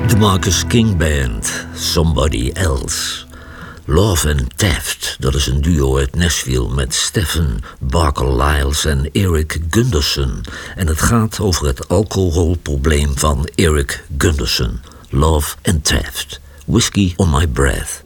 De Marcus King Band, Somebody Else. Love and Taft, dat is een duo uit Nashville met Stephen Barker Lyles en Eric Gunderson. En het gaat over het alcoholprobleem van Eric Gunderson. Love and Taft, Whiskey on My Breath.